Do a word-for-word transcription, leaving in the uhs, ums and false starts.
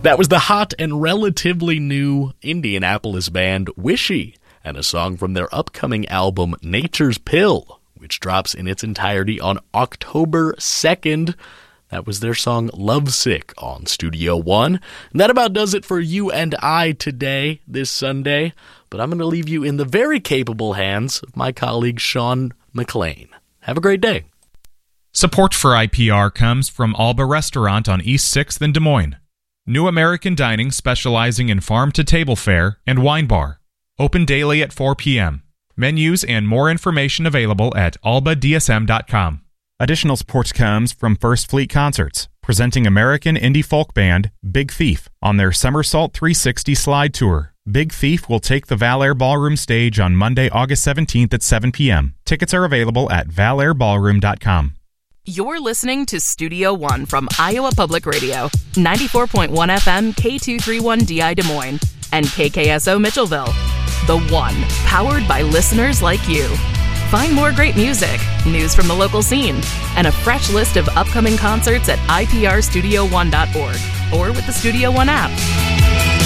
That was the hot and relatively new Indianapolis band Wishy, and a song from their upcoming album Nature's Pill, which drops in its entirety on October second. That was their song Lovesick on Studio One. And that about does it for you and I today, this Sunday. But I'm going to leave you in the very capable hands of my colleague Sean McLean. Have a great day. Support for I P R comes from Alba Restaurant on East sixth in Des Moines. New American Dining specializing in farm-to-table fare and wine bar. Open daily at four p.m. Menus and more information available at alba d s m dot com. Additional support comes from First Fleet Concerts, presenting American indie folk band Big Thief on their Somersault three sixty slide tour. Big Thief will take the Valair Ballroom stage on Monday, August seventeenth at seven p.m. Tickets are available at valair ballroom dot com. You're listening to Studio One from Iowa Public Radio, ninety-four point one F M K two thirty-one D I Des Moines, and K K S O Mitchellville. The One, powered by listeners like you. Find more great music, news from the local scene, and a fresh list of upcoming concerts at i p r studio one dot org or with the Studio One app.